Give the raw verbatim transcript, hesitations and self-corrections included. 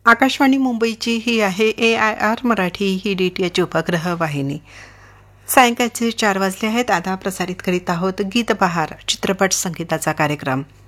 आकाशवाणी मुंबईची ही आहे ए I R Marathi he D T H उपग्रह वाहिनी. सायंकाळचे चार वाजले आहेत. आता प्रसारित करीत आहोत गीत बहार चित्रपट संगीताचा कार्यक्रम.